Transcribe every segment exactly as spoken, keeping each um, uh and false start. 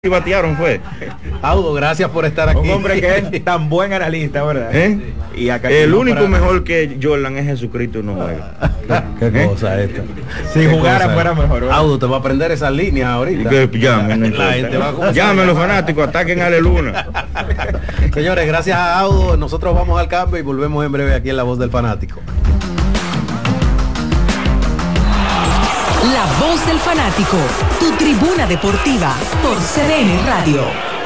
y batearon fue. Audo, gracias por estar aquí. Un hombre que es tan buen analista, ¿verdad? ¿Eh? Y acá el único para... mejor que Jordan es Jesucristo y no juega. Qué ¿Eh? cosa esta. Si jugara fuera mejor, ¿verdad? Audo, te va a aprender esas líneas ahorita. Que llamen, no La gente va a comenzar. llamen los fanáticos, ataquen a la luna. Señores, gracias a Audo, nosotros vamos al cambio y volvemos en breve aquí en La Voz del Fanático. La Voz del Fanático, tu tribuna deportiva por C D N Radio.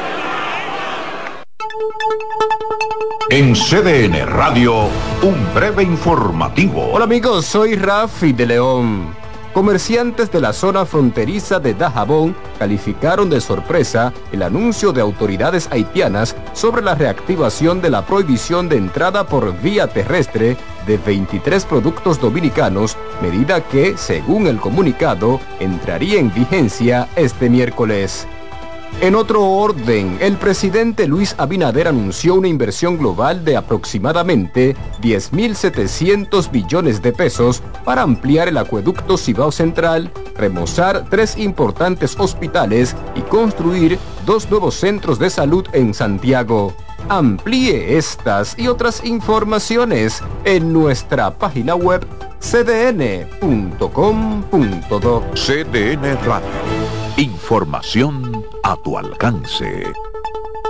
En C D N Radio, un breve informativo. Hola amigos, soy Rafi de León. Comerciantes de la zona fronteriza de Dajabón calificaron de sorpresa el anuncio de autoridades haitianas sobre la reactivación de la prohibición de entrada por vía terrestre de veintitrés productos dominicanos, medida que, según el comunicado, entraría en vigencia este miércoles. En otro orden, el presidente Luis Abinader anunció una inversión global de aproximadamente diez mil setecientos billones de pesos para ampliar el acueducto Cibao Central, remozar tres importantes hospitales y construir dos nuevos centros de salud en Santiago. Amplíe estas y otras informaciones en nuestra página web c d n punto com punto do. C D N Radio. Información a tu alcance.